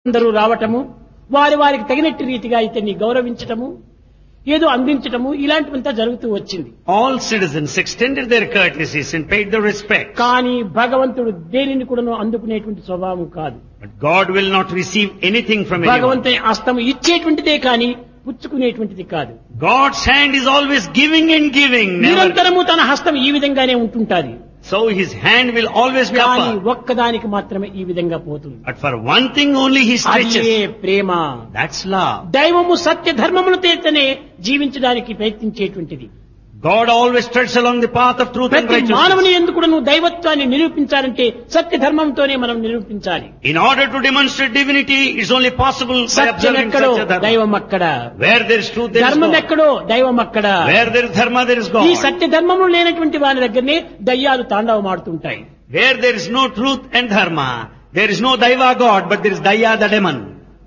అందరూ రావటము, వారి వారికి తగినట్టు రీతిగా ఇతన్ని గౌరవించటము, ఏదో అందించటము, ఇలాంటివంతా జరుగుతూ వచ్చింది. All citizens extended their courtesies and paid their respect. కానీ భగవంతుడు దేనిని కూడాను అందుకునేటువంటి స్వభావం కాదు. But God will not receive anything from anyone. భగవంతుని హస్తము ఇచ్చేటువంటిదే కానీ పుచ్చుకునేటువంటిది కాదు. God's hand is always giving and giving. Never. నిరంతరము తన హస్తం ఈ విధంగానే ఉంటుంటాది. So His hand will always be కానీ upper. ఒక్కదానికి మాత్రమే ఈ విధంగా పోతుంది. But for one thing only He అదే stretches. ప్రేమ. That's love. దైవము సత్య ధర్మమును తేతనే జీవించడానికి ప్రయత్నించేటువంటిది. God always treads along the path of truth and ప్రతి righteousness. మానవుని ఎందుకు నువ్వు దైవత్వాన్ని నిరూపించాలంటే సత్య ధర్మంతోనే మనం నిరూపించాలి. In order to demonstrate divinity, it's only possible by Satyam observing ఎక్కడో Satya Dharma. దైవం అక్కడ, Where there is truth, there is ధర్మం God. ఎక్కడో దైవం అక్కడ. Where there is dharma, there is ఈ God. సత్య ధర్మము లేనటువంటి వారి దగ్గరనే దయ్యాలు తాండవమాడుతుంటాయి. Where there is no truth and dharma, there is no daiva God, but there is daya the demon.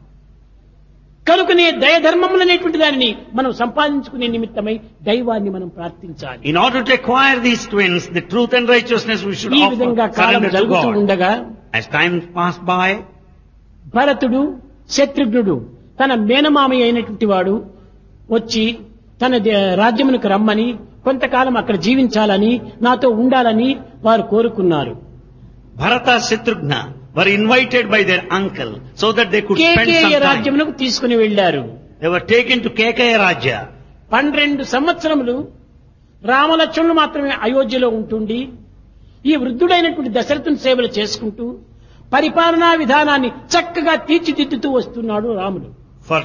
కనుకనే దయ ధర్మములు అనేటువంటి దానిని మనం సంపాదించుకునే నిమిత్తమై దైవాన్ని మనం ప్రార్థించాలి. In order to acquire these twins, the truth and righteousness, we should ఈ offer విధంగా కాలం surrender to జరుగుతూ God. ఉండగా As time passed by, భరతుడు శత్రుఘ్నుడు తన మేనమామయ్య అయినటువంటి వాడు వచ్చి తన రాజ్యమునకు రమ్మని, కొంతకాలం అక్కడ జీవించాలని, నాతో ఉండాలని వారు కోరుకున్నారు. Bharata Shatrughna were invited by their uncle so that they could spend Kekaya some time. రాజ్యమునకు తీసుకుని వెళ్లారు. They were taken to Kekaya Rajya. 12 సంవత్సరములు రామలక్ష్మణులు మాత్రమే అయోధ్యలో ఉంటుండి ఈ వృద్ధుడైనటువంటి దశరథుని సేవలు చేసుకుంటూ పరిపాలనా విధానాన్ని చక్కగా తీర్చిదిద్దుతూ వస్తున్నాడు రాముడు. For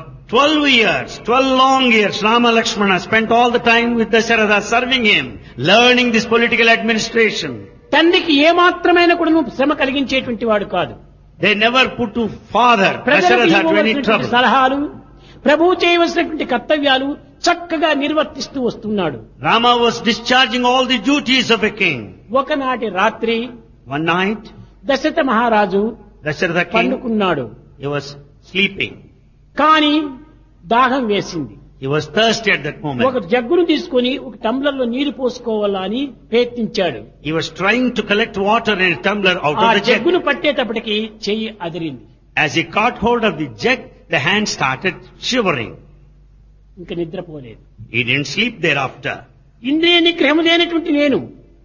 12 long years, Rama Lakshmana spent all the time with Dasharatha serving him, learning this political administration. తండ్రికి ఏమాత్రమైన కూడా శ్రమ కలిగించేటువంటి వాడు కాదు. They never put to father ప్రజలకు Dasharatha to any ఇవ్వవలసినటువంటి trouble. సలహాలు, ప్రభువు చేయవలసినటువంటి కర్తవ్యాలు చక్కగా నిర్వర్తిస్తూ వస్తున్నాడు. Rama was discharging all the duties of a king. ఒకనాటి రాత్రి One night, దశరథ మహారాజు Dasharatha king, పండుకున్నాడు. he was sleeping. కానీ దాహం వేసింది. He was thirsty at that ఒక moment. జగ్గును తీసుకొని ఒక టంబ్లర్లో నీరు పోసుకోవాలా అని ప్రయత్నించాడు. He was trying to collect water in a tumbler out ఆ of the jug. జగ్గును పట్టేటప్పటికి చెయ్యి అదిరింది. As he caught hold of the jug, the hand started shivering. ఇంకా నిద్రపోలేదు. He didn't sleep thereafter. ఇంద్రియ నిగ్రహం లేనటువంటి నేను,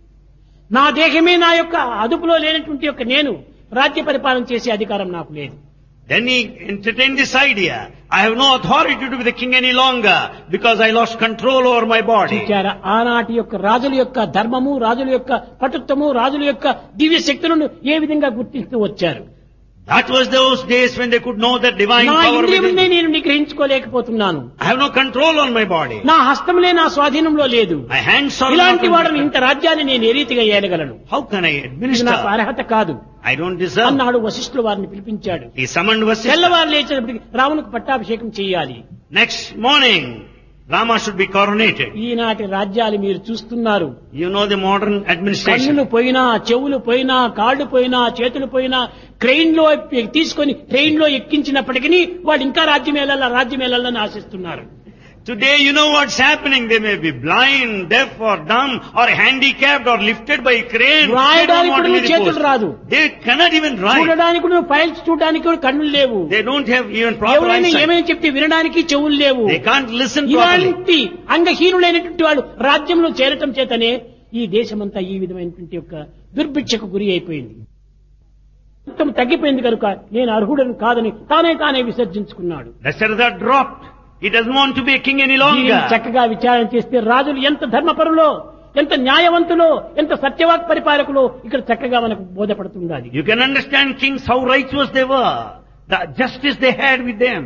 నా దేహమే నా యొక్క అదుపులో లేనటువంటి యొక్క నేను రాజ్య పరిపాలన చేసే అధికారం నాకు లేదు. Then he entertained this idea. I have no authority to be the king any longer because I lost control over my body. చూచారా, ఆనాటి యొక్క రాజుల యొక్క ధర్మము, రాజుల యొక్క పటుత్వము, రాజుల యొక్క దివ్య శక్తులను ఏ విధంగా గుర్తిస్తూ వచ్చారు. That was those days when they could know that divine నా power ఇంద్రియమునే within. నేను నిగ్రహించుకోలేకపోతున్నాను. I have no control on my body. నా హస్తములే నా స్వాధీనంలో లేదు. My hands are not ఇలాంటి in వాడిని my ఇంత రాజ్యాన్ని నేను ఏ రీతిగా ఏలగలను? How can I ఇది నాకు administer? అర్హత కాదు I don't deserve. అన్నాడు. వశిష్ఠులు వారిని పిలిపించాడు. He summoned Vasishtha. తెల్లవారు లేచేటప్పటికి రామునికి పట్టాభిషేకం చేయాలి. Next morning, Rama should be coronated. ఈనాటి రాజ్యాలు మీరు చూస్తున్నారు. You know the modern administration. కన్నులు పోయినా, చెవులు పోయినా, కాళ్ళు పోయినా, చేతులు పోయినా, ట్రైన్ లో తీసుకొని ట్రైన్ లో ఎక్కించినప్పటికీ వాళ్ళు ఇంకా రాజ్యం వెళ్ళాలని ఆశిస్తున్నారు. Today, you know what's happening. They may be blind, deaf or dumb or handicapped or lifted by a crane. They don't రాయడానికి want to కూడా be the చేతులు post. రాదు. They cannot even write. చూడడానికి కూడా ఫైల్స్ చూడడానికి కూడా కన్నులు లేవు. They don't have even proper ఎవరైనా eyesight. ఏమైనా చెప్తే వినడానికి చెవులు లేవు. They can't listen properly. ఇలాంటి అంగహీనులైనటువంటి వాళ్ళు రాజ్యంలో చేరటం చేతనే ఈ దేశమంతా ఈ విధమైనటువంటి యొక్క దుర్భిక్షకు గురి అయిపోయింది. మొత్తం తగ్గిపోయింది కనుక నేను అర్హుడను కాదని తానే విసర్జించుకున్నాడు. Dasharatha dropped. He doesn't want to be a king any దీనిని longer. చక్కగా విచారణ చేస్తే రాజులు ఎంత ధర్మపరులో, ఎంత న్యాయవంతులో, ఎంత సత్యవాక్ పరిపాలకులో ఇక్కడ చక్కగా మనకు బోధపడుతుంది. You can understand kings how righteous they were. The justice they had with them.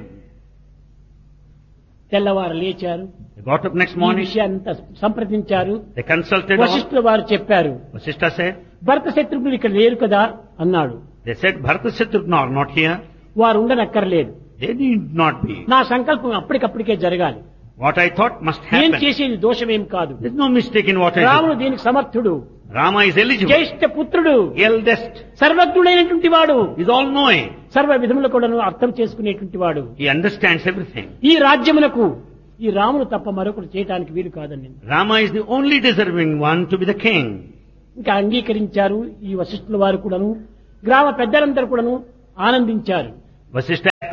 తెల్లవారు లేచారు. They got up next ఈ morning. విషయాన్ని సంప్రదించారు. They consulted. వశిష్ఠుల వారు చెప్పారు. Vasishtha said. భరత శత్రుఘ్నులు ఇక్కడ లేరు కదా అన్నాడు. They said Bharata Shatrughna are not here. వారు ఉండనక్కర్లేదు. They need not be. నా సంకల్పం అప్పటికప్పటికే జరగాలి. What I thought must నేను happen. చేసేది దోషమేం కాదు. There's no mistake in what I రాముడు do. దీనికి సమర్థుడు, Rama is eligible. జ్యేష్ఠ పుత్రుడు, Eldest. సర్వజ్ఞుడైనటువంటి వాడు, He's all knowing. సర్వ విధములు కూడా అర్థం చేసుకునేటువంటి వాడు. He understands everything. ఈ రాజ్యమునకు ఈ రాముడు తప్ప మరొకరు చేయటానికి వీలు కాదని Rama is the only deserving one to be the king. ఇంకా అంగీకరించారు. ఈ వశిష్ఠుల వారు కూడాను, గ్రామ పెద్దలందరూ కూడాను ఆనందించారు. Vasishtha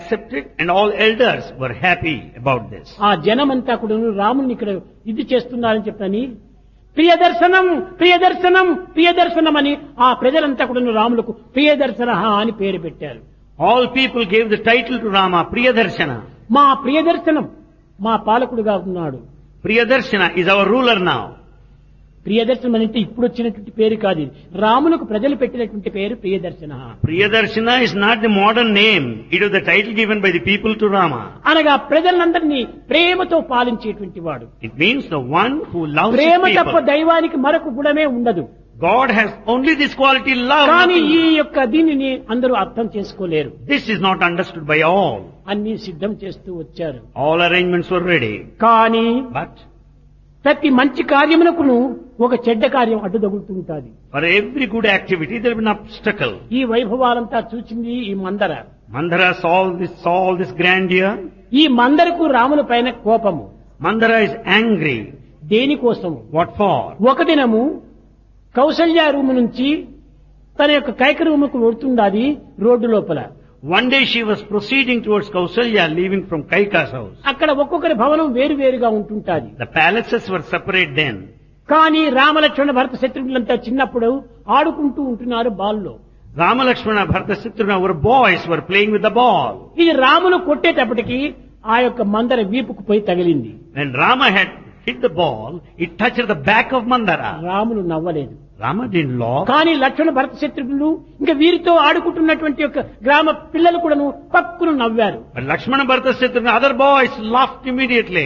accepted and all elders were happy about this. ఆ జనమంతా కూడా రాముని ఇక్కడ ఇది చేస్తున్నారని చెప్పని ప్రియదర్శనం ప్రియదర్శనం ప్రియదర్శనం అని ఆ ప్రజలంతా కూడా రాములకు ప్రియదర్శన అని పేరు పెట్టారు. All people gave the title to Rama, Priyadarshana. మా ప్రియదర్శనం మా పాలకుడుగా ఉన్నాడు. Priyadarshana is our ruler now. ప్రియదర్శనం అంటే ఇప్పుడు వచ్చినటువంటి పేరు కాదు ఇది. రాములకు ప్రజలు పెట్టినటువంటి పేరు ప్రియదర్శన. Priyadarshana is not the modern name. It was the title given by the people to Rama. అనగా ప్రజలందరినీ ప్రేమతో పాలించేటువంటి వాడు. It means the one who loves his ప్రేమ తప్ప people. దైవానికి మరొక గుణమే ఉండదు. God has only this quality, love. కానీ nothing. ఈ యొక్క దీనిని అందరూ అర్థం చేసుకోలేరు. This is not understood by all. అన్ని సిద్ధం చేస్తూ వచ్చారు. All arrangements were ready. కానీ But ప్రతి మంచి కార్యమునకును ఒక చెడ్డ కార్యం అడ్డు తగులుతుంటాది. for every good activity there will be an obstacle. ఈ వైభవాలంతా చూసింది ఈ మందర. Mandara saw all this grandeur. ఈ మందరకు రాముల పైన కోపము. Mandara is angry. దేనికోసము? What for? ఒక దినము కౌసల్య రూము నుంచి తన యొక్క కైక రూముకు వెళ్తుండాది రోడ్డు లోపల. One day she was proceeding towards Kausalya, leaving from Kaika's house. అక్కడ ఒక్కొక్కరి భవనం వేరువేరుగా ఉంటుంటాది. The palaces were separate then. కానీ రామలక్ష్మణ భరత శత్రుఘ్నులంతా చిన్నప్పుడు ఆడుకుంటూ ఉంటున్నారు బాల్లో. Rama, Lakshmana, Bharata, Shatrugna were boys, were playing with the ball. ఇది రామును కొట్టేటప్పటికి ఆ యొక్క మందర వీపుకు పోయి తగిలింది. When Rama had hit the ball, it touched the back of Mandara. Ramulu నవ్వలేదు. Rama didn't laugh. కానీ లక్ష్మణ భరత శత్రుఘ్నులు ఇంకా వీరితో ఆడుకుంటున్నటువంటి యొక్క గ్రామ పిల్లలు కూడాను పక్కును నవ్వారు. But Lakshmana, Bharata, Shatrugna, other boys laughed immediately.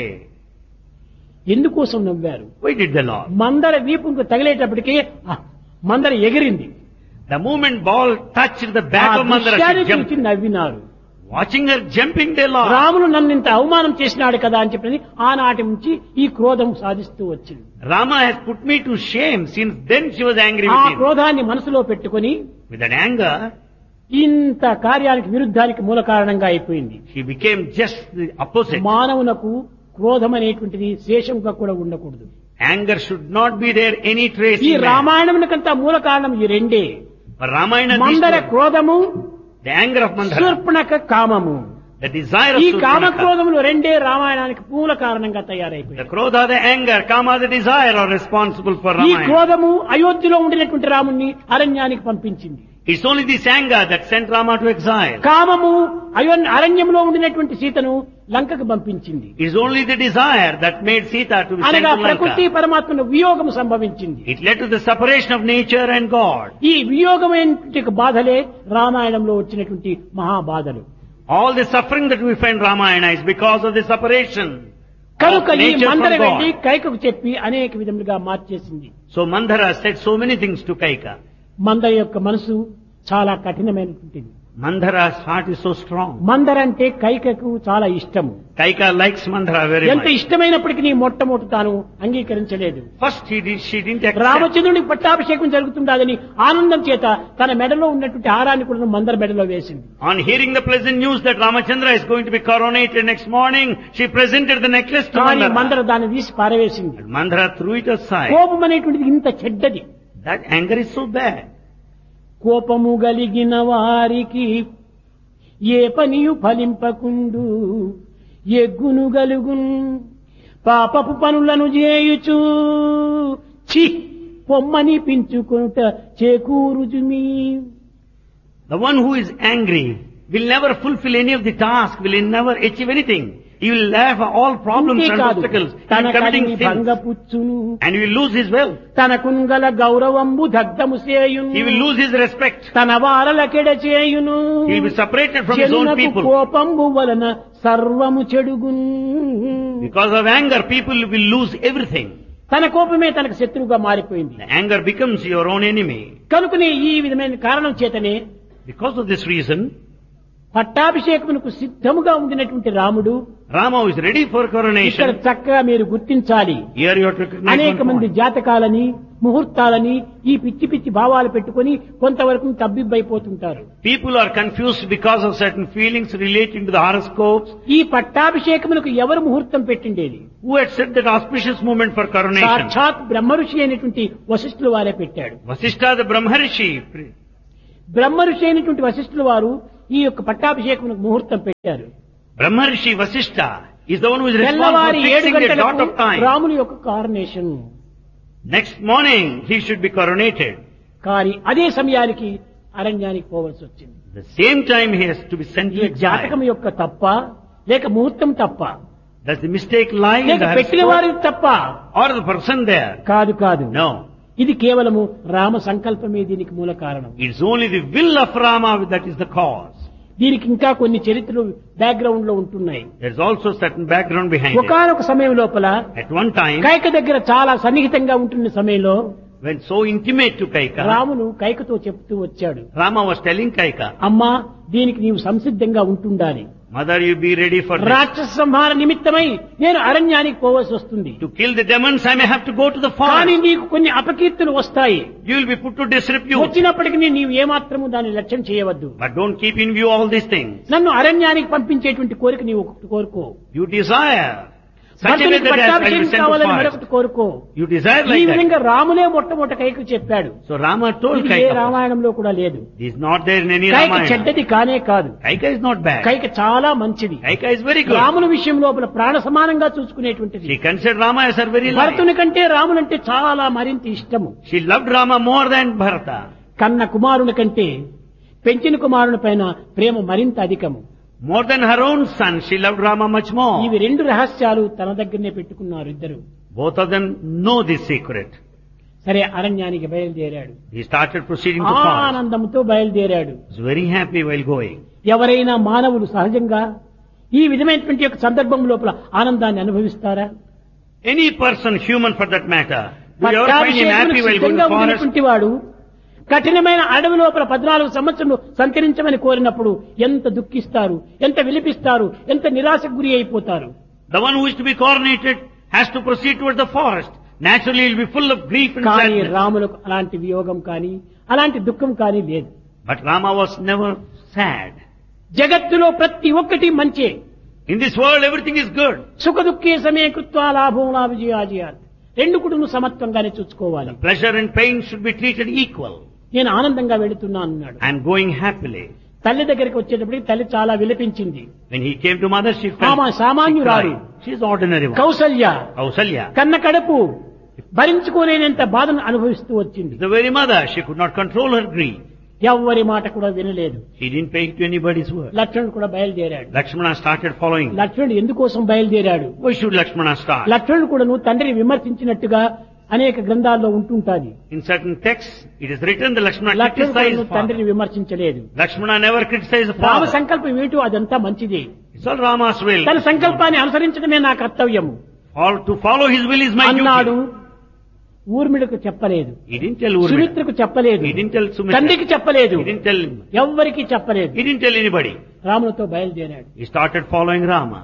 ఎందుకోసం నవ్వారు? Why did they laugh? మందర వీపుకు తగిలేటప్పటికి మందర ఎగిరింది. The moment ball touched the back of Mandara, she jumped. చూసి నవ్వినారు. Watching her jumping, they laughed. Ramulu నన్ను ఇంత అవమానం చేసినాడు కదా అని చెప్పి ఆనాటి నుంచి ఈ క్రోధం సాధిస్తూ వచ్చింది. Rama has put me to shame. Since then she was angry ఆ with him. క్రోధాన్ని మనసులో పెట్టుకొని With that anger, ఇంత కార్యానికి విరుద్ధానికి మూల కారణంగా అయిపోయింది. she became just the opposite. మానవునకు క్రోధం అనేటువంటిది శేషంగా కూడా ఉండకూడదు. Anger should not be there any trace ఈ in man. రామాయణమునకంతా మూల కారణం ఈ రెండే. For Ramayana, మందర క్రోధము, the anger of Mandara, Shurpanakha కామము. the desire ఈ of కామ Surpanakha, క్రోధములు రెండే రామాయణానికి మూల కారణంగా the తయారైపోయాయి. krodha, the anger, kama, the desire are responsible for ఈ Ramayana. క్రోధము అయోధ్యలో ఉండినటువంటి రాముణ్ణి అరణ్యానికి పంపించింది. It's only this anger that sent Rama to exile. కామము అరణ్యంలో ఉండినటువంటి సీతను లంకకు పంపించింది. It's only the desire that made Sita to be sent అనగా to ప్రకృతి Lanka. పరమాత్మల వియోగం సంభవించింది. It led to the separation of nature and God. ఈ వియోగమైనటువంటి బాధలే రామాయణంలో వచ్చినటువంటి మహాబాధలు. All the suffering that we find in Ramayana is because of the separation కనుక of ఈ nature మందర from వెళ్ళి God. కైకకు చెప్పి అనేక విధములుగా మార్చేసింది. So Mandara said so many things to Kaika. మందర యొక్క మనసు చాలా కఠినమైనటువంటిది. Mandara's heart is so strong. మందర అంటే కైకకు చాలా ఇష్టము. Kaika likes Mandara very ఎంత much. ఇష్టమైనప్పటికీ మొట్టమొదటి తాను అంగీకరించలేదు. First she didn't accept. రామచంద్రునికి పట్టాభిషేకం జరుగుతుండదని ఆనందం చేత తన మెడలో ఉన్నటువంటి హారాన్ని కూడా మందర మెడలో వేసింది. On hearing the pleasant news that Ramachandra is going to be coronated next morning, she presented the necklace to కానీ మందర Mandara. దాన్ని తీసి పారవేసింది. And Mandara threw it aside. కోపం అనేటువంటిది ఇంత చెడ్డది. That anger is so bad. కోపము గలిగిన వారికి ఏ పనియు ఫలింపకుండు, ఎగ్గును గలుగున్ పాపపు పనులను చేయుచు చి పొమ్మని పించుకుంట చేకూరుజుమి. The one who is angry will never fulfill any of the task, will never achieve anything. He will have all problems and అంతేకాదు, obstacles. He తన will committing Kalimi sins. భంగపుచ్చును, And he will lose his wealth. తన కుంగల గౌరవంబు దగ్ధము చేయును, He will lose his respect. తన వారలకెడ చేయును, He will be separated from his own జనునకు people. కోపంబు వలన సర్వము చెడుగున్. Because of anger, people will lose everything. తన కోపమే తనకు శత్రువుగా మారిపోయింది. The anger becomes your own enemy. కనుకనే ఈ విధమైన కారణం చేతనే Because of this reason, పట్టాభిషేకమునకు సిద్ధముగా ఉండినటువంటి రాముడు Rama is ready for ఇక్కడ coronation. చక్కగా మీరు గుర్తించాలి. Here you have to recognize అనేక one మంది point. జాతకాలని ముహూర్తాలని ఈ పిచ్చి పిచ్చి భావాలు పెట్టుకొని కొంతవరకు తబ్బిబ్బైపోతుంటారు. People are confused because of certain feelings relating to the horoscopes. ఈ పట్టాభిషేకమునకు ఎవరు ముహూర్తం పెట్టిండేది? Who had set that auspicious moment for coronation? సాక్షాత్ బ్రహ్మఋషి అయినటువంటి వశిష్ఠుల వారే పెట్టాడు. Vasishtha, the Brahmarishi. బ్రహ్మఋషి అయినటువంటి వశిష్ఠుల వారు ఈ యొక్క పట్టాభిషేకం ముహూర్తం పెట్టారు. Brahmarshi Vasishtha is the one who is responsible for తెల్లవారి 7 fixing the dot of గంటలకు time. రాముని యొక్క కారణేషన్. Next morning he should be coronated. కానీ అదే సమయానికి అరణ్యానికి పోవలసి వచ్చింది. The same time he has to be sent to ఈ జాతకం exile. యొక్క తప్ప లేక ముహూర్తం తప్ప Does the mistake lie in లేక the పెట్టిన వారికి తప్ప or the person there? కాదు కాదు. No. ఇది కేవలము రామ సంకల్పమే దీనికి మూల కారణం. It's only the will of Rama that is the cause. దీనికి ఇంకా కొన్ని చరిత్రలు బ్యాక్గ్రౌండ్ లో ఉంటున్నాయి. There's also certain background behind it. ఒకానొక సమయం లోపల At one time, కైక దగ్గర చాలా సన్నిహితంగా ఉంటున్న సమయంలో when so intimate to Kaika, రామును కైకతో చెప్తూ వచ్చాడు, Rama was telling Kaika, అమ్మా దీనికి నీవు సంసిద్ధంగా ఉంటుండాలి. Mother, you be ready for this. రాక్షస సంహార నిమిత్తమై నేను అరణ్యానికి పోవలసి వస్తుంది. To kill the demons, I may have to go to the కానీ forest. నీకు కొన్ని అపకీర్తులు వస్తాయి. You will be put to disrepute. వచ్చినప్పటికీ నీవు ఏమాత్రము దాన్ని లక్ష్యం చేయవద్దు. But don't keep in view all these things. నన్ను అరణ్యానికి పంపించేటువంటి కోరిక నీవు ఒకటి కోరుకో. You desire such a way భర్తనికి that I will పట్టాభిషేకం send to కావాలని forest. మరొకటి కోరుకో. You desire ఈ like that. విధంగా రాములే మొట్టమొదట కైకు చెప్పాడు. So Rama told ఇది ఏ Kaika. రామాయణంలో కూడా లేదు. This is not there in any Kaika Ramayana. చెడ్డది కానే కాదు. Kaika is not bad. Kaika చాలా మంచిది. Kaika is very good. రాముల విషయం లోపల ప్రాణ సమానంగా చూసుకునేటువంటిది. She considered Rama as her very life. భరతుని కంటే రాములంటే చాలా మరింత ఇష్టము. She loved Rama more than Bharata. కన్న కుమారుని కంటే పెంచిన కుమారుని పైన ప్రేమ మరింత అధికము. More than her own son, she loved Rama much more. ఇవి రెండు రహస్యాలు తన దగ్గరనే పెట్టుకున్నారు ఇద్దరు. Both of them know this secret. సరే అరణ్యానికి బయలుదేరాడు. He started proceeding to forest. ఆనందంతో బయలుదేరాడు. He was very happy while going. ఎవరైనా మానవులు సహజంగా ఈ విధమైనటువంటి యొక్క సందర్భం లోపల ఆనందాన్ని అనుభవిస్తారా? Any person, human for that matter, will ever find him happy while going సిద్ధంగా to forest? ఉన్నటువంటి వాడు కఠినమైన అడవి లోపల 14 సంవత్సరాలు సంచరించమని కోరినప్పుడు ఎంత దుఃఖిస్తారు, ఎంత విలిపిస్తారు, ఎంత నిరాశకు గురి అయిపోతారు. The one who is to be coronated has to proceed towards the forest. Naturally, he will be full of grief and కానీ sadness. రాములకు అలాంటి వియోగం కానీ అలాంటి దుఃఖం కానీ లేదు. But Rama was never sad. జగత్తులో ప్రతి ఒక్కటి మంచే. In this world, everything is good. సుఖ దుఃఖే సమయ కృత్వా లాభం లా విజయాజయాత్. రెండు కూడా సమత్వంగానే చూసుకోవాలి. Pleasure and pain should be treated equal. నేను ఆనందంగా వెళుతున్నాను అన్నాడు. I am going happily. తల్లి దగ్గరికి వచ్చేటప్పటికి తల్లి చాలా విలపించింది. When he came to mother, she felt సామాన్యురాలు. she is ordinary one. Kaushalya Kausalya. కన్న కడుపు భరించుకోలేనంత బాధను అనుభవిస్తూ వచ్చింది. The very mother, she could not control her grief. ఎవ్వరి మాట కూడా వినలేదు. She didn't pay to anybody's word. లక్ష్మణుడు కూడా బయలుదేరాడు. Lakshmana started following. లక్ష్మణుడు ఎందుకోసం బయలుదేరాడు? Why should Lakshmana start? లక్ష్మణుడు కూడా నువ్వు తండ్రిని విమర్శించినట్టుగా అనేక గ్రంథాల్లో ఉంటుంటాది. In certain texts, it is written that Lakshmana లక్ష్మణుడు కూడా criticized నువ్వు తండ్రిని father. విమర్శించలేదు. Lakshmana never criticized the Rama father. సంకల్పం ఏమిటో అదంతా మంచిది. It's all Rama's will. తన సంకల్పాన్ని అనుసరించడమే నా కర్తవ్యము To follow his will is my అన్నాడు. duty. ఊర్మిళకు చెప్పలేదు, He didn't tell Urmila. సుమిత్రకు చెప్పలేదు, He didn't tell Sumitra. తండ్రికి చెప్పలేదు, He didn't tell him. ఎవ్వరికి చెప్పలేదు. He didn't tell anybody. రాములతో బయలుదేరాడు. He started following Rama.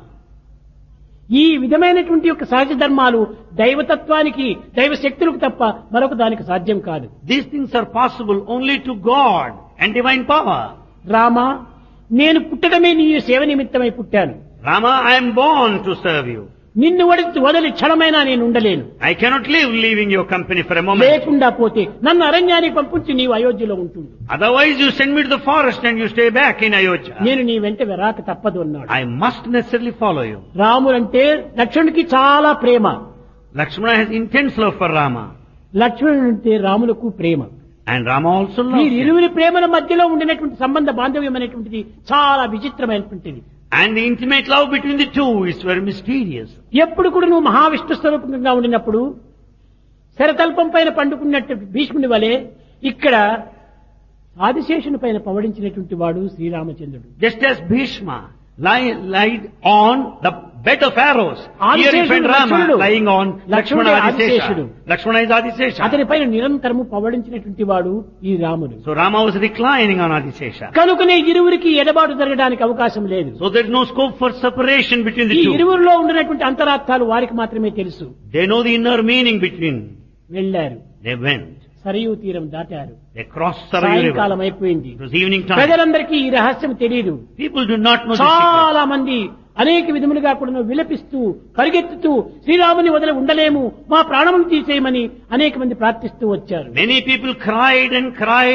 ఈ విధమైనటువంటి యొక్క సహజ ధర్మాలు దైవతత్వానికి దైవ శక్తులకు తప్ప మరొక దానికి సాధ్యం కాదు. These things are possible only to God and divine power. Rama నేను పుట్టడమే నీ సేవ నిమిత్తమై పుట్టాను. Rama, I am born to serve you. నిన్ను వదిలి క్షణమైనా నేను ఉండలేను. I cannot live leaving your company for a moment. లేకుండా పోతే నన్ను అరణ్యానికి పంపించి నీవు అయోధ్యలో ఉంటుంది. Otherwise you send me to the forest and you stay back in Ayodhya. నేను నీ వెంట రాక తప్పదు అన్నాడు. I must necessarily follow you. రాముడంటే లక్ష్మణుడికి చాలా ప్రేమ. Lakshmana has intense love for Rama. లక్ష్మణుడంటే రాములకు Prema. And Rama also loves ఈ him. ఇరువురి ప్రేమల మధ్యలో ఉండినటువంటి సంబంధ బాంధవ్యం అనేటువంటిది చాలా విచిత్రమైనటువంటిది. And the intimate love between the two is very mysterious. ఎప్పుడు కూడా నువ్వు మహావిష్ణు స్వరూపంగా ఉండినప్పుడు శరతల్పం పైన పండుకున్నట్టు భీష్ముని వలె ఇక్కడ ఆదిశేషుని పైన పవడించినటువంటి వాడు శ్రీరామచంద్రుడు. Just as Bhishma lied on the bed of arrows, here you find Rama lying on Lakshmana Adisesha. Lakshmana is Adisesha. అతని పైన నిరంతరము పవడించినటువంటి వాడు ఈ రాముడు. So Rama was reclining on Adisesha. కనుకనే ఇరువురికి ఎడబాటు జరగడానికి అవకాశం లేదు. So there is no scope for separation between the ఈ two. ఇరువురిలో ఉండినటువంటి అంతరార్థాలు వారికి మాత్రమే తెలుసు. They know the inner meaning between. వెళ్లారు. They went. సరయూ తీరం దాటారు. They crossed Sarayu సాయంకాలం River. అయిపోయింది. It was evening time. ప్రజలందరికీ ఈ రహస్యం తెలియదు. People do not know the secret. చాలా మంది అనేక విధములుగా కూడా విలపిస్తూ పరిగెత్తుతూ శ్రీరాముని వదిలి ఉండలేము, మా ప్రాణములు తీసేయమని అనేక మంది ప్రార్థిస్తూ వచ్చారు. Many people cried and cried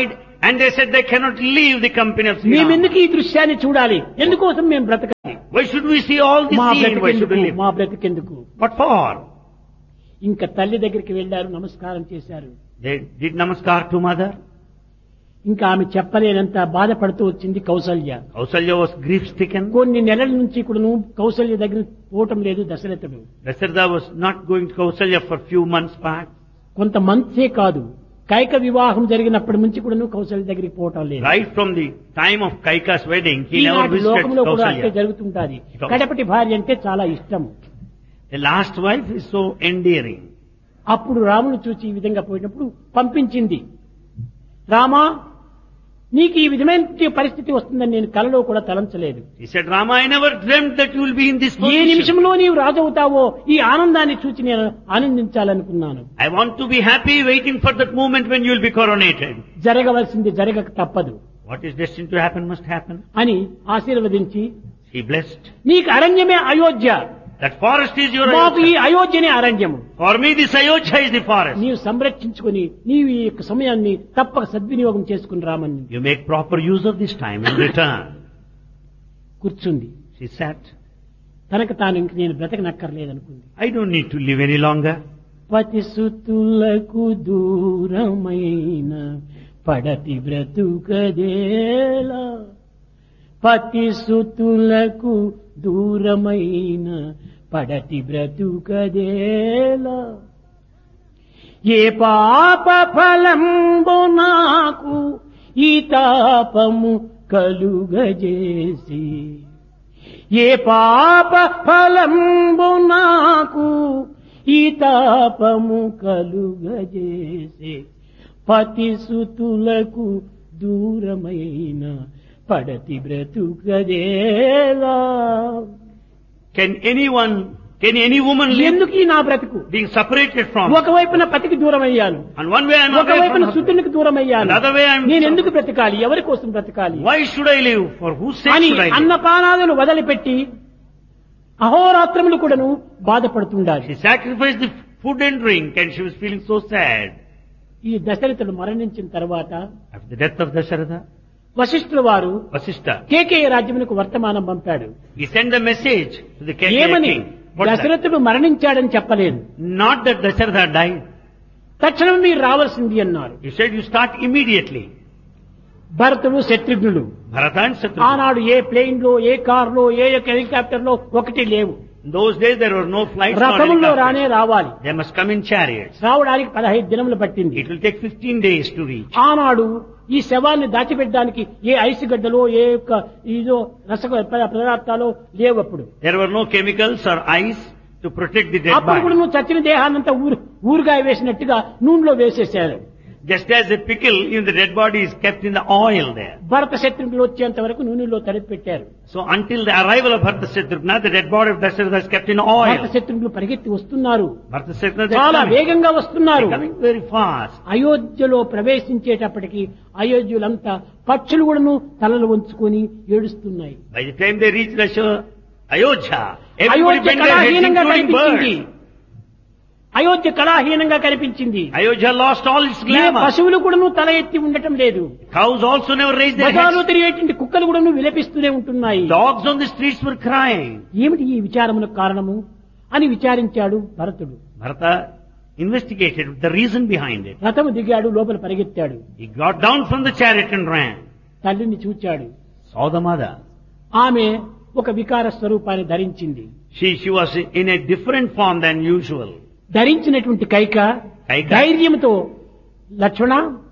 And they said they cannot leave the company of Sri Rama. మేమెందుకు ఈ దృశ్యాన్ని చూడాలి, ఎందుకోసం మేము బ్రతకాలి, Why should we see all this మా scene? Why should we బ్రతికెందుకు, live? మా బ్రతికెందుకు. What for? ఇంకా తల్లి దగ్గరికి వెళ్లారు, నమస్కారం చేశారు. They did namaskar to mother. ఇంకా ఆమె చెప్పలేనంత బాధపడుతూ వచ్చింది Kaushalya. Kausalya was grief stricken. కొన్ని నెలల నుంచి కూడాను కౌసల్య దగ్గర పోవటం లేదు దశరథుడు. Dasharatha was not going to Kausalya for few months back. కొంత మంత్సే కాదు, కైక వివాహం జరిగినప్పటి నుంచి కూడాను కౌసల్య దగ్గరికి పోవటం లేదు. Right from the time of Kaika's wedding, he never ఈనాటి visited లోకంలో కూడా అట్టే Kausalya. జరుగుతుంటాది. కడపటి భార్య అంటే చాలా ఇష్టం. The last wife is so endearing. అప్పుడు రాముడు చూచి ఈ విధంగా పోయినప్పుడు పంపించింది, రామా నీకు ఈ విధమైన పరిస్థితి వస్తుందని నేను కలలో కూడా తలంచలేదు. He said, Rama, I never dreamt that you will be in this A position. నిమిషంలో నీవు రాజవుతావో ఈ ఆనందాన్ని చూచి నేను ఆనందించాలనుకున్నాను. I want to be happy waiting for that moment when you will be coronated. జరగవలసింది జరగక తప్పదు What is destined to happen must happen. అని ఆశీర్వదించి, He blessed. నీకు అరణ్యమే Ayodhya, That forest is your మాకు ఈ Ayodhya. అయోధ్యనే అరణ్యము, For me this Ayodhya is the forest. నీవు సంరక్షించుకుని నీవు ఈ యొక్క సమయాన్ని తప్పక సద్వినియోగం చేసుకుని రామని You make proper use of this time in return. కూర్చుంది. She sat. తనకు తాను ఇంక నేను బ్రతకనక్కర్లేదనుకుంది. I don't need to live any longer. పతిసుతులకు దూరమైన పడతి బ్రతుకదేలా, పతిసుతులకు దూరమైన పడతి బ్రతుకదేలా, ఏ పాప ఫలంబు నాకు ఈ తాపము కలుగజేసి, ఏ పాప ఫలంబు నాకు ఈ తాపము కలుగజేసి, పతిసుతులకు దూరమైన పడతి బ్రతుకదేలా. Can any woman live ఎందుకు ఈ నా బ్రతుకు, being separated from? ఒకవైపున పతికి దూరం అయ్యాను, On one way I am away ఒకవైపున from her. సుతునికి దూరం అయ్యాను, Another way I am- నేను ఎందుకు బ్రతకాలి, ఎవరి కోసం బ్రతకాలి Why should I live? For whose sake అని should I live? అన్నపానాదులు వదిలిపెట్టి అహోరాత్రములు కూడాను బాధపడుతుండాలి. She sacrificed the food and drink and she was feeling so sad. ఈ దశరథుడు మరణించిన తర్వాత After the death of Dasharatha, వశిష్ఠుల వారు Vasishtha, కేకేయ రాజ్యమునకు వర్తమానం పంపాడు. he sent a message to the Kaikeya ఏమని, king. What's that? దశరథుడు మరణించాడని చెప్పలేదు, Not that Dasharatha died. తక్షణం మీరు రావాల్సింది అన్నారు. He said you start immediately. భరతుడు శత్రుఘ్నుడు Bharata and Shatrugna. ఆనాడు ఏ ప్లేన్ లో ఏ కార్ లో ఏ యొక్క హెలికాప్టర్ లో ఒకటి లేవు, In those days there were no flights nor రథముల్లో రానే helicopters. రావాలి. They must come in chariots. రావడానికి 15 దినములు పట్టింది. It will take 15 days to reach. ఆనాడు ఈ శవాన్ని దాచిపెట్టడానికి ఏ ఐసు గడ్డలో ఏ యొక్క ఇదో పదార్థాలు లేవు. అప్పుడు There were no chemicals or ice to protect the dead అప్పుడు కూడా body. నువ్వు చచ్చిన దేహాన్నంతా ఊరుగాయ వేసినట్టుగా నూనెలో వేసేశారు. Just as a pickle, even the dead body is kept in the oil there. భరత శత్రుఘ్నులు వచ్చేంత వరకు నూనెలో తడిపి పెట్టారు. So until the arrival of Bharata Shatrugna, the dead body of Dasharatha is kept in Bharata oil. శత్రుఘ్నులు పరిగెత్తి వస్తున్నారు, Bharata Shatrugna, they చాలా are coming. వేగంగా వస్తున్నారు. They're coming very fast. అయోధ్యలో ప్రవేశించేటప్పటికి అయోధ్యులంతా పక్షులు కూడాను తలలు వంచుకొని ఏడుస్తున్నాయి. By the time they reach Ayodhya, everybody Ayodhya bent their heads, కళాహీనంగా including కనిపించింది. birds. అయోధ్య కళాహీనంగా కనిపించింది. Ayodhya lost all its ఏ glamour. పశువులు కూడాను తల ఎత్తి ఉండటం లేదు. Cows also never raised their బజార్లో heads. తిరిగేటువంటి కుక్కలు కూడాను విలపిస్తూనే ఉంటున్నాయి. Dogs on the streets were crying. ఏమిటి ఈ విచారమునకు కారణము అని విచారించాడు భరతుడు. Bharata investigated the reason behind it. రథము దిగాడు, లోపల పరిగెత్తాడు. He got down from the chariot and ran. తల్లిని చూచాడు. Saw the mother. ఆమె ఒక వికార స్వరూపాన్ని ధరించింది. She was in a different form than usual. ధరించినటువంటి కైక ధైర్యంతో, లక్ష్మణ,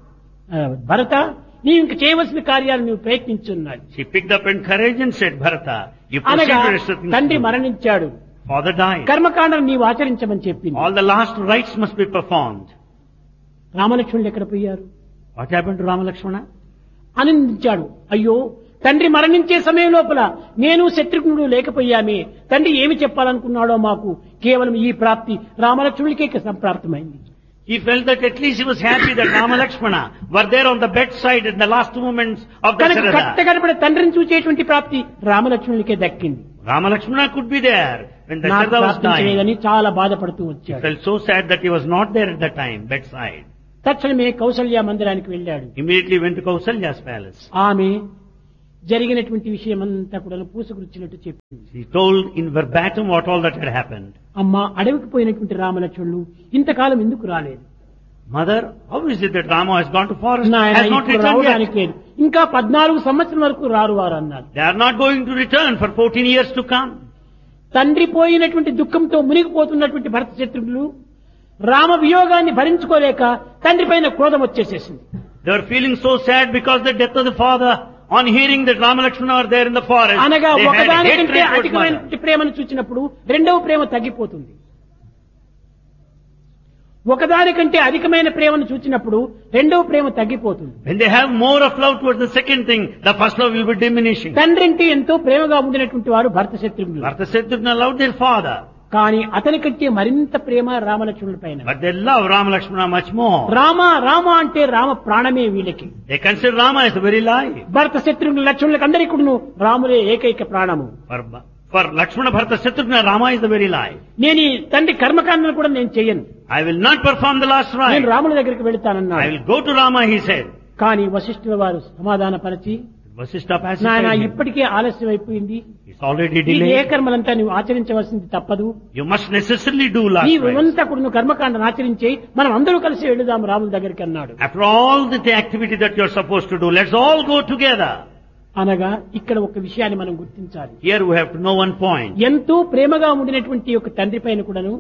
భరత, నీవు ఇంక చేయవలసిన కార్యాలు నువ్వు ప్రయత్నించున్నాడు. She picked up in courage and said, Bharata, you అనగా proceed to certain తండ్రి things. మరణించాడు, Father died. కర్మకాండం నీవు ఆచరించమని చెప్పింది. All the last rites must be performed. రామలక్ష్మణులు ఎక్కడ పోయారు? What happened to Rama Lakshmana? ఆనందించాడు. అయ్యో, తండ్రి మరణించే సమయం లోపల నేను శత్రుఘ్నుడు లేకపోయామే, తండ్రి ఏమి చెప్పాలనుకున్నాడో మాకు కేవలం ఈ ప్రాప్తి రామలక్ష్మణులకే సంప్రాప్తమైంది. He felt that at least he was happy that Rama Lakshmana were there on the bedside in the last moments of కనుక Dasharatha. కట్టగడపడే తండ్రిని చూచేటువంటి ప్రాప్తి రామలక్ష్మణులకే దక్కింది. Rama Lakshmana could be there when నాకు Dasharatha was dying. ప్రాప్తించలేదని చాలా బాధపడుతూ He వచ్చాడు. felt so sad that he was not there at the time, bedside. తక్షణమే కౌసల్య మందిరానికి వెళ్ళాడు. Immediately went to Kausalya's palace. ఆమె జరిగినటువంటి విషయం అంతా కూడా పూసగుచ్చినట్టు చెప్పింది. She told in verbatim what all that had happened. అమ్మా, అడవికి పోయినటువంటి రామలక్ష్మణులు ఇంతకాలం ఎందుకు రాలేదు? Mother, how is it that Rama has gone to forest? నాయన, Has not ఇప్పుడు returned రావడానికి yet. లేదు, ఇంకా 14 సంవత్సరం వరకు రారు వారు అన్నారు. They are not going to return for 14 years to come. తండ్రి పోయినటువంటి దుఃఖంతో మునిగిపోతున్నటువంటి భరత శత్రుఘ్నులు రామ వియోగాన్ని భరించుకోలేక తండ్రి పైన క్రోధం వచ్చేసేసింది. They were feeling so sad because the death of the father. On hearing that Rama Lakshmana are there in the forest, అనగా they had ఒకదానికంటే hatred towards mother. అధికమైనటువంటి ప్రేమను చూచినప్పుడు రెండవ ప్రేమ తగ్గిపోతుంది. ఒకదానికంటే అధికమైన ప్రేమను చూచినప్పుడు రెండవ ప్రేమ తగ్గిపోతుంది. When they have more of love towards the second thing, the first love will be diminishing. తండ్రి అంటే ఎంతో ప్రేమగా ఉండినటువంటి వారు భరత శత్రుఘ్నులు. Bharata Shatrugna loved their father, కానీ అతని కంటే మరింత ప్రేమ రామలక్ష్మణుల పైన. but they love Rama Lakshmana much more. Rama Rama అంటే రామ ప్రాణమే వీళ్ళకి. They consider Rama as the very life. భరత శత్రుఘ్నుల లక్ష్మణులకు అందరికీ కూడా రాములే ఏకైక ప్రాణము. For Lakshmana, Bharata, Shatrugna, Rama is the very life. నేను ఈ తండ్రి కర్మకాండను కూడా నేను చెయ్యను, I will not perform the last నేను rite. రాముల దగ్గరికి I వెళతానన్నాడు. will go to Rama, he said. కానీ వశిష్ఠుల వారు సమాధానపరిచి, Vasishtha నాయన pacified him. ఇప్పటికే ఆలస్యం అయిపోయింది, It's already ఈ ఏ delayed. కర్మలంతా నువ్వు ఆచరించవలసింది తప్పదు, You must necessarily do last ఈ rite. వివంతా కూడా నువ్వు కర్మకాండను ఆచరించి మనం అందరూ కలిసి వెళదాం రాముల దగ్గరికి అన్నాడు. After all the activity that you are supposed to do, let's all go together. అనగా ఇక్కడ ఒక విషయాన్ని మనం గుర్తించాలి. Here we have to know one point. ఎంతో ప్రేమగా ఉండినటువంటి ఒక తండ్రి పైన కూడాను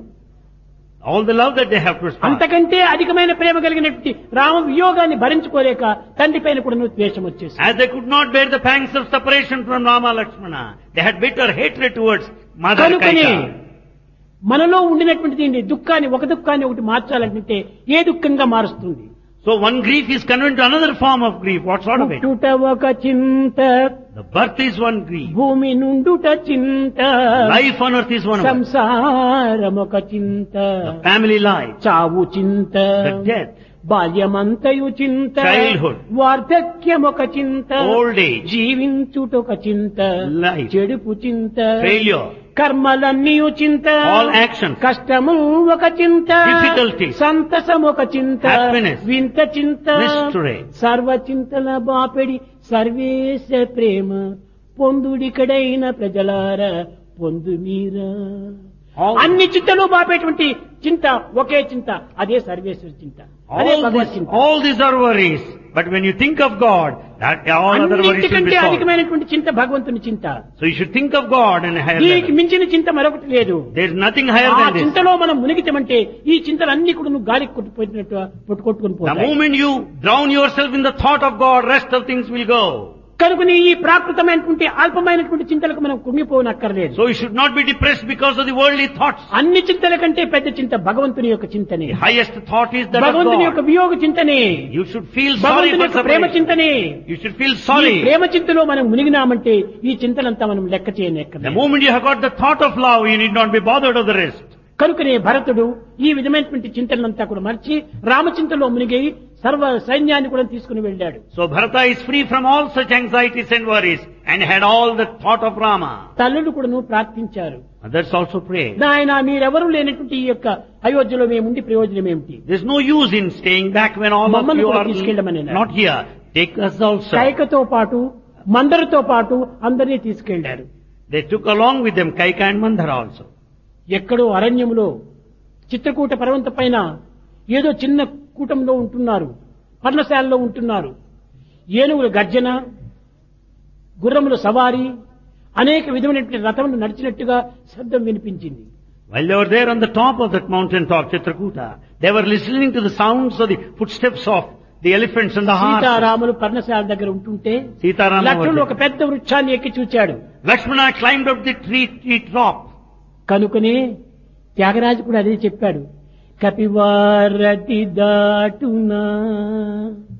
All the love that they have to respond. అంతకంటే అధికమైన ప్రేమ కలిగినటువంటి రామ వియోగాన్ని భరించుకోలేక తండ్రి పైన కూడాను ద్వేషం వచ్చేసి, As they could not bear the pangs of separation from Rama Lakshmana, they had bitter hatred towards Mother కనుకనే Kaikeyi. మనలో ఉండినటువంటి దీన్ని దుఃఖాన్ని ఒక దుఃఖాన్ని ఒకటి మార్చాలంటే ఏ దుఃఖంగా మారుస్తుంది? So one grief is converted to another form of grief. What sort of it? పుట్టుట ఒక చింత, The birth is one grief. భూమి నుండుట చింత, Life on earth is one of it. సంసారం ఒక చింత, The family life, చావు చింత, the death, బాల్యమంతయు చింత, Childhood. వార్ధక్యం ఒక చింత, old age, జీవించుట ఒక చింత, Life. చెడుపు చింత, failure, కర్మలన్నీ చింత, all actions, కష్టము ఒక చింత, Difficulties. సంతసం ఒక చింత, Happiness. వింత చింత, Mystery. సర్వ చింతల బాపెడి సర్వేశ ప్రేమ పొందుడికడైన ప్రజలార పొందు మీరా. All- అన్ని చింతలు బాపేటువంటి చింత ఒకే చింత, అదే సర్వేశ్వర చింత, అదే భగవత్ చింత. all these are worries. But when you think of God, that all other worries will be అన్నిటికంటే solved. అధికమైనటువంటి చింత భగవంతుని చింత. So you should think of God and higher దీనికి level. మించిన చింత మరొకటి లేదు. There is nothing higher ఆ than this. చింతలో మనం మునిగితమంటే ఈ చింతలన్నీ కూడా నువ్వు గాలికి కొట్టుకుపోయినట్టు కొట్టుకొని The పోతాయి. moment you drown yourself in the thought of God, rest of things will go. కనుకని ఈ ప్రాకృతమైనటువంటి అల్పమైనటువంటి చింతలకు మనం కుంగిపోనక్కర్లేదు. So you should not be depressed because of the worldly thoughts. అన్ని చింతల కంటే పెద్ద చింత భగవంతుని యొక్క చింతనే, The highest thought is that of భగవంతుని యొక్క God. వియోగ చింతనే, You should feel sorry భగవంతుని for యొక్క ప్రేమ separation. చింతనే. You should feel ఈ sorry. ప్రేమ చింతలో మనం మునిగినామంటే ఈ చింతనంతా మనం లెక్క The చేయనక్కర్లేదు. moment you have got the thought of love, you need not be bothered of the rest. కనుకనే భరతుడు ఈ విధమైనటువంటి చింతనంతా కూడా మర్చి రామచింతలో మునిగి సర్వ సైన్యాన్ని కూడా తీసుకుని వెళ్ళాడు. So Bharata is free from all such anxieties and worries and had all the thought of Rama. తల్లులు కూడాను ప్రార్థించారు, Others also prayed. నాయన మీరెవరూ లేనటువంటి ఈ యొక్క అయోధ్యలో మేముండి ప్రయోజనం ఏమిటి? There's no use in staying back when all of మమ్మల్ని you కూడా are తీసుకెళ్ళమని అన్నారు. not here. Take us also. కైకతో పాటు మందరితో పాటు అందరినీ తీసుకెళ్లారు. They took along with them Kaika and Mandara also. ఎక్కడో అరణ్యములో చిత్రకూట పర్వత పైన ఏదో చిన్న కూటంలో ఉంటున్నారు, పర్ణశాలలో ఉంటున్నారు. ఏనుగుల గర్జన, గుర్రముల సవారీ, అనేక విధమైనటువంటి రథములు నడిచినట్టుగా శబ్దం వినిపించింది. While they were there on the top of that mountain top, Chitrakuta, they were listening to the sounds of the footsteps of the elephants and the horses. సీతారాములు పర్ణశాల దగ్గర ఉంటుంటే Sitaramma was లక్ష్మణుడు ఒక there. పెద్ద వృక్షాన్ని ఎక్కి చూచాడు. Lakshmana climbed up the tree top. కనుకనే త్యాగరాజు కూడా అదే చెప్పాడు, కపివారతి దాటునా